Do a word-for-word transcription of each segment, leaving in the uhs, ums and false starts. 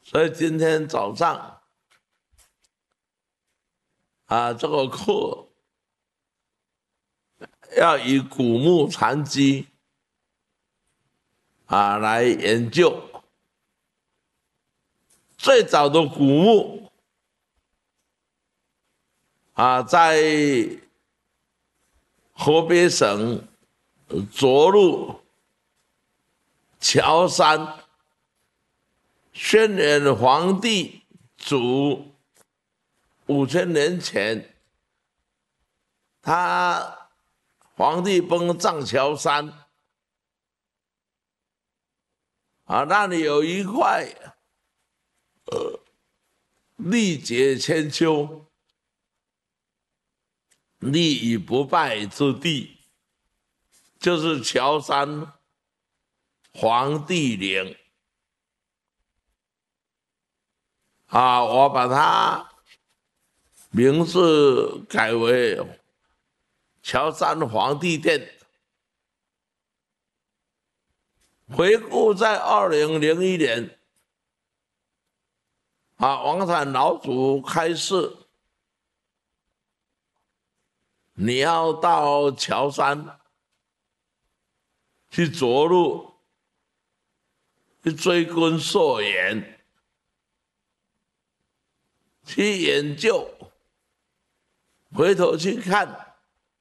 所以今天早上啊，这个课要以古木禅机啊来研究。最早的古木啊，在河北省涿鹿乔山轩辕皇帝祖五千年前，他皇帝崩藏乔山啊，那里有一块呃历劫千秋、立以不败之地，就是乔山皇帝陵啊，我把它名字改为乔山皇帝殿。回顾在二零零一年啊，王禅老祖开示，你要到乔山去着陆，去追根溯源，去研究，回头去看，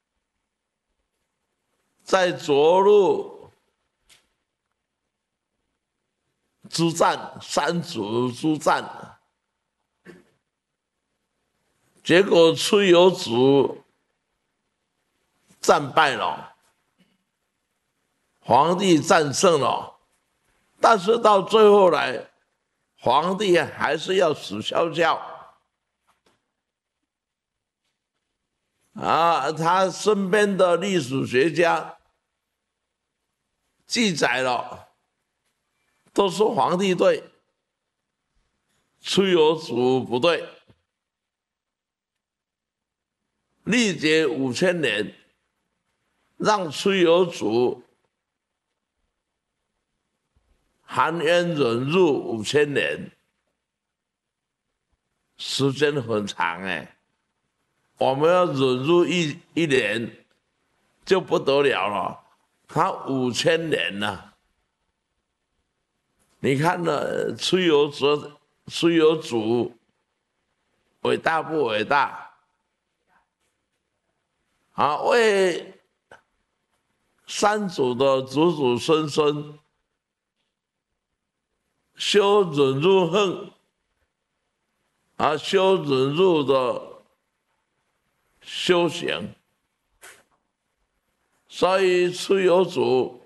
在着陆之战、三祖之战，结果蚩尤祖战败了，皇帝战胜了，但是到最后来，皇帝还是要死翘翘啊！他身边的历史学家记载了，都是皇帝对，蚩尤祖不对。历劫五千年，让蚩尤祖含冤忍辱五千年，时间很长哎。我们要忍辱一一年就不得了了，他五千年了、啊。你看呢？蚩尤祖，蚩尤祖伟大不伟大？啊，为三祖的祖祖孙孙修忍辱恨，啊，修忍辱的修行，所以蚩尤祖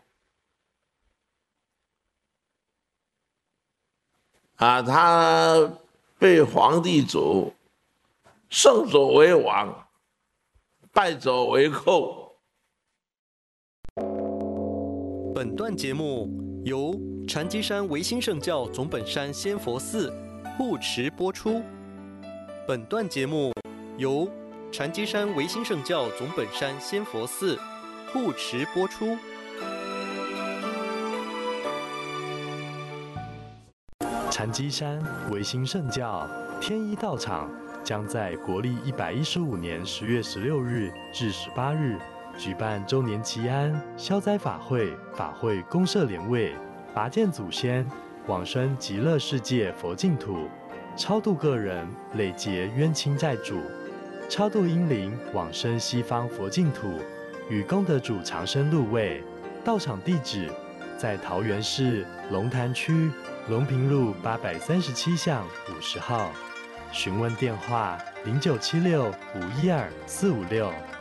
啊，他被皇帝祖胜者为王，败者为寇。 本段节目由禅机山维新圣教总本山仙佛寺护持播出。本段节目由禅机山维新圣教总本山仙佛寺护持播出。 禅机山维新圣教天一道场将在国历一百一十五年十月十六日至十八日举办周年祈安消灾法会，法会公设莲位，拔剑祖先，往生极乐世界佛净土，超度个人累劫冤亲债主，超度阴灵往生西方佛净土，与功德主长生入位。道场地址在桃园市龙潭区龙平路八百三十七巷五十号，询问电话零九七六五一二四五六。